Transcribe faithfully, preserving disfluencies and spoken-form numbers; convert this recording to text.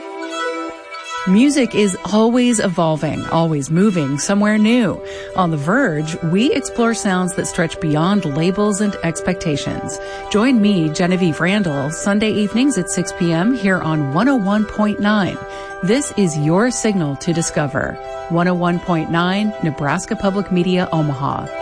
Music is always evolving, always moving somewhere new. On The Verge, we explore sounds that stretch beyond labels and expectations. Join me, Genevieve Randall, Sunday evenings at six p.m. here on one oh one point nine. This is your signal to discover. one oh one point nine, Nebraska Public Media, Omaha.